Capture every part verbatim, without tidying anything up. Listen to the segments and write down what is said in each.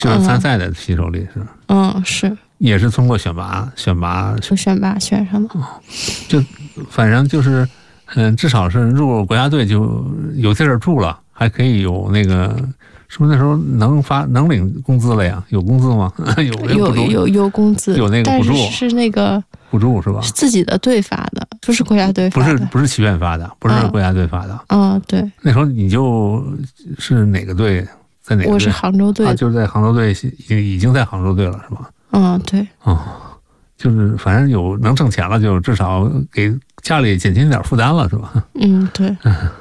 就是参赛的棋手里是？ 嗯，是。 也是通过选拔选拔选拔选上的。 哦，就反正就是嗯，至少是入国家队就有地儿住了，还可以有那个。是不是那时候能发能领工资了呀？有工资吗？有有有有工资， 有那个补助， 但是是那个补助是吧？ 是自己的队发的，不是国家队发的， 不是不是棋院发的，不是国家队发的。 嗯，嗯对。 那时候你就是哪个队？在哪个队？ 我是杭州队， 啊，就是在杭州队，已经在杭州队了，是吧？ 嗯，对。 哦，就是反正有能挣钱了，就至少给家里减轻点负担了，是吧？ 嗯，对。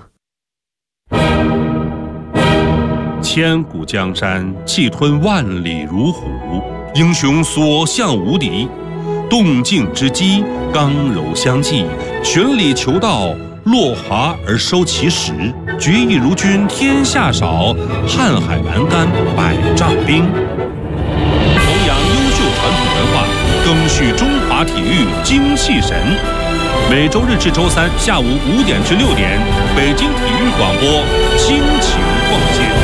千古江山，气吞万里如虎；英雄所向无敌。动静之机，刚柔相济，循理求道，落华而收其实。决意如君天下少，瀚海阑干百丈冰。弘扬优秀传统文化，赓续中华体育精气神。每周日至周三下午五点至六点，北京体育广播倾情逛街。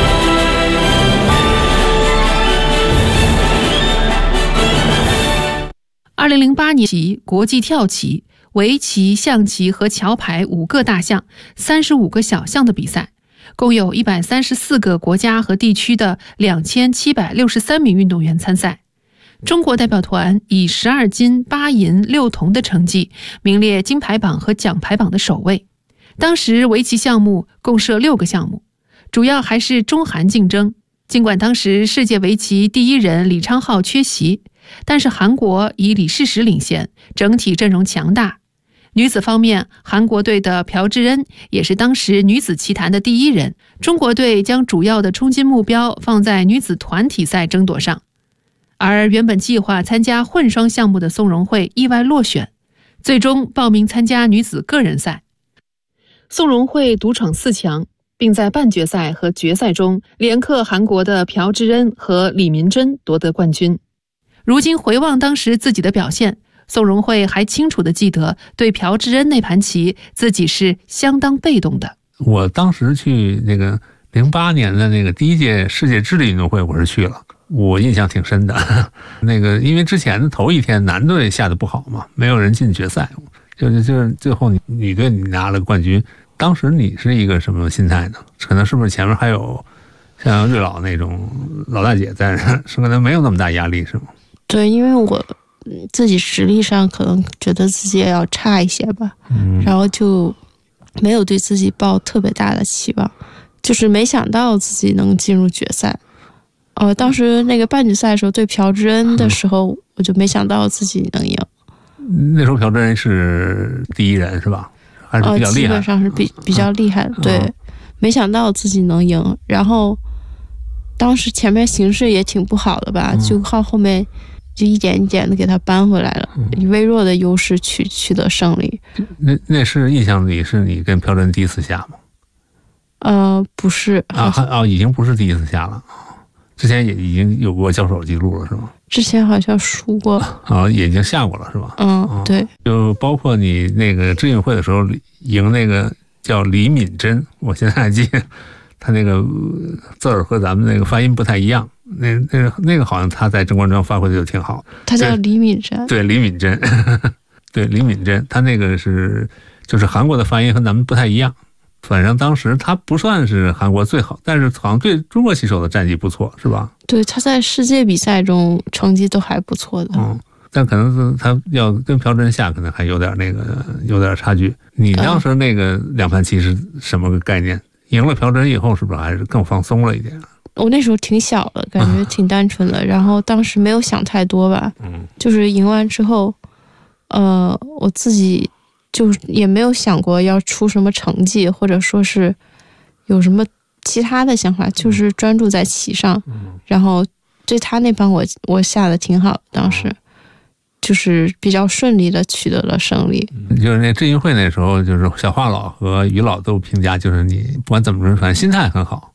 二零零八年起，国际跳棋、围棋、象棋和桥牌五个大项、三十五个小项的比赛，共有一百三十四个国家和地区的两千七百六十三名运动员参赛。中国代表团以十二金、八银、六铜的成绩名列金牌榜和奖牌榜的首位。当时围棋项目共设六个项目，主要还是中韩竞争。尽管当时世界围棋第一人李昌镐缺席，但是韩国以李世石领衔，整体阵容强大。女子方面，韩国队的朴智恩也是当时女子棋坛的第一人。中国队将主要的冲金目标放在女子团体赛争夺上。而原本计划参加混双项目的宋荣慧意外落选，最终报名参加女子个人赛。宋荣慧独闯四强，并在半决赛和决赛中连克韩国的朴智恩和李民珍夺得冠军。如今回望当时自己的表现，宋荣慧还清楚地记得对朴智恩那盘棋自己是相当被动的。 我当时去那个零八年的那个第一届世界智力运动会，我是去了，我印象挺深的。那个因为之前的头一天男队下的不好嘛，没有人进决赛，就是就是最后你女队你拿了冠军。当时你是一个什么心态呢？可能是不是前面还有像瑞老那种老大姐在，是可能没有那么大压力，是吗？ 对，因为我自己实力上可能觉得自己也要差一些吧，嗯，然后就没有对自己抱特别大的期望，就是没想到自己能进入决赛。呃，当时那个半决赛的时候对朴智恩的时候，嗯，我就没想到自己能赢。 那时候朴智恩是第一人是吧？还是比较厉害？呃，基本上是比比较厉害的，嗯，对，嗯，没想到自己能赢。然后当时前面形势也挺不好的吧，嗯，就靠后面就一点一点的给他扳回来了，嗯，以微弱的优势取取得胜利。 那那是印象里是你跟朴智恩第一次下吗？ 呃，不是啊啊，已经不是第一次下了，之前也已经有过交手记录了，是吗？ 之前好像输过啊，也已经下过了，是吧？ 嗯，啊，对。 就包括你那个智运会的时候赢那个叫李敏珍，我现在还记得他那个字儿和咱们那个发音不太一样。那那个那个好像他在郑国庄发挥的就挺好。 他叫李敏珍。 对，李敏珍，对李敏珍，他那个是就是韩国的发音和咱们不太一样。反正当时他不算是韩国最好，但是好像对中国棋手的战绩不错，是吧？ 对，他在世界比赛中成绩都还不错的。 嗯，但可能是他要跟朴智恩下，可能还有点那个有点差距。你当时那个两盘棋是什么个概念？赢了朴智恩以后，是不是还是更放松了一点？ 我那时候挺小的，感觉挺单纯的，然后当时没有想太多吧。 嗯， 就是赢完之后，呃，我自己就也没有想过要出什么成绩，或者说是有什么其他的想法，就是专注在棋上。 嗯， 然后对他那盘我我下的挺好的，当时就是比较顺利的取得了胜利。 就是那智运会那时候，就是小华老和于老都评价，就是你不管怎么说，反正心态很好。